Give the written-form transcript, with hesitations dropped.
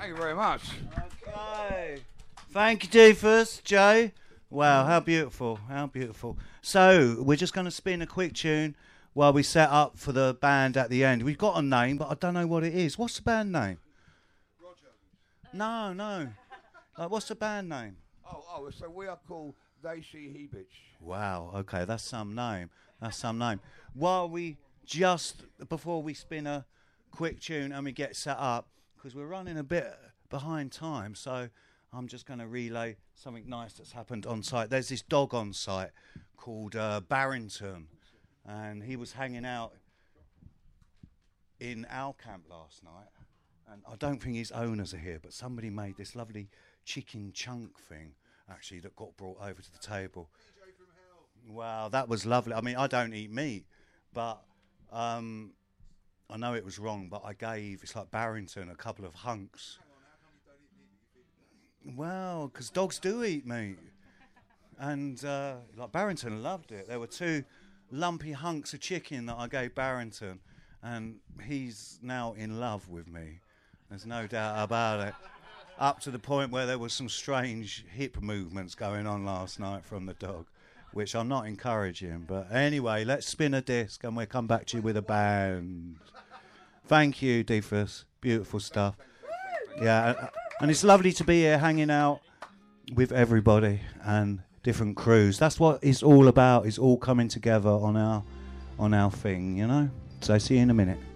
Thank you very much. Okay. Thank you, Doofus, Joe. Wow, how beautiful, how beautiful. So, we're just going to spin a quick tune while we set up for the band at the end. We've got a name, but I don't know what it is. What's the band name? Roger. No. What's the band name? Oh, so we are called They, She, He, Bitch. Wow, okay, that's some name. Before we spin a quick tune and we get set up, because we're running a bit behind time, so I'm just going to relay something nice that's happened on site. There's this dog on site called Barrington, and he was hanging out in our camp last night, and I don't think his owners are here, but somebody made this lovely chicken chunk thing, actually, that got brought over to the table. DJ from hell. Wow, that was lovely. I mean, I don't eat meat, but I know it was wrong, but I gave, it's like Barrington, a couple of hunks. Hang on, how come you don't eat meat but you feed it? Well, because dogs do eat meat. And like Barrington loved it. There were 2 lumpy hunks of chicken that I gave Barrington, and he's now in love with me. There's no doubt about it. Up to the point where there was some strange hip movements going on last night from the dog, which I'm not encouraging. But anyway, let's spin a disc and we'll come back to you with a band. Thank you, Doofus. Beautiful stuff. Yeah, and it's lovely to be here hanging out with everybody and different crews. That's what it's all about. It's all coming together on our thing, you know. So see you in a minute.